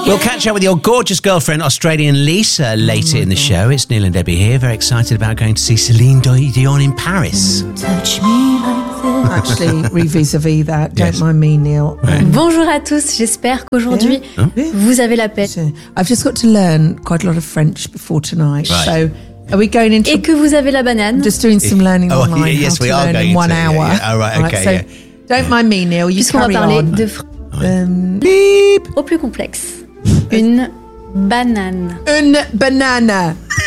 We'll catch up with your gorgeous girlfriend, Australian Lisa, later in the show. It's Neil and Debbie here, very excited about going to see Celine Dion in Paris. Touch me like this. Actually, vis-a-vis that. Don't Yes. mind me, Neil. Bonjour à tous, j'espère qu'aujourd'hui, vous avez la paix. I've just got to learn quite a lot of French before tonight. Right. So, are we going into... Et que vous avez la banane. Just doing some learning online. Yes, how we to are learn going in 1 to, yeah, hour. yeah. Oh, right, okay, so, yeah. don't mind me, Neil. You Puisqu'on va carry parler on. de Beep. au plus complexe. Une banane. Une banana.